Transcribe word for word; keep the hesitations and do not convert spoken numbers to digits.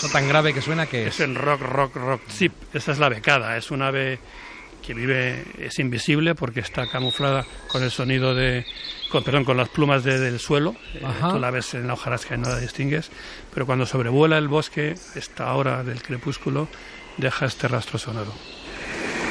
Eso tan grave que suena, que es... Es el rock, rock, rock zip. Esa es la becada. Es un ave que vive, es invisible porque está camuflada con el sonido de... Con, perdón, con las plumas de, del suelo. Eh, tú la ves en la hojarasca y no la distingues. Pero cuando sobrevuela el bosque, esta hora del crepúsculo, deja este rastro sonoro.